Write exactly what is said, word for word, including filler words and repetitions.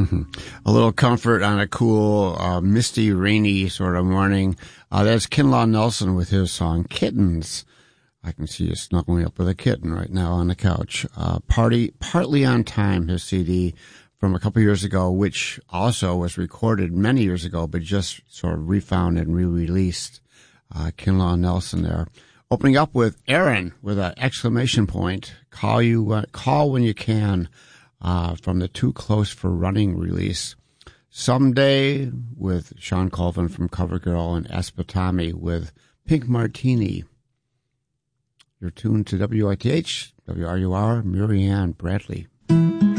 A little comfort on a cool, uh, misty, rainy sort of morning. Uh, that's Kinlaw Nelson with his song Kittens. I can see you snuggling up with a kitten right now on the couch. Uh, Party, Partly on Time, his C D from a couple years ago, which also was recorded many years ago, but just sort of refound and re-released. Uh, Kinlaw Nelson there. Opening up with Aaron with an exclamation point. Call you, uh, call when you can, uh, from the Too Close for Running release. Someday with Sean Colvin from CoverGirl and Espatami with Pink Martini. You're tuned to W I T H, W R U R, Murianne Bradley.